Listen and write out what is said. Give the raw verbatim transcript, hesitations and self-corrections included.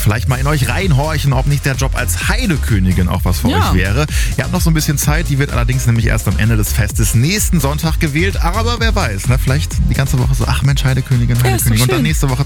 vielleicht mal in euch reinhorchen, ob nicht der Job als Heidekönigin auch was für Ja. euch wäre. Ihr habt noch so ein bisschen Zeit, die wird allerdings nämlich erst am Ende des Festes nächsten Sonntag gewählt. Aber wer weiß, ne? Vielleicht die ganze Woche so, ach Mensch, Heidekönigin, Ja, ist doch Heidekönigin. Und dann schön. nächste Woche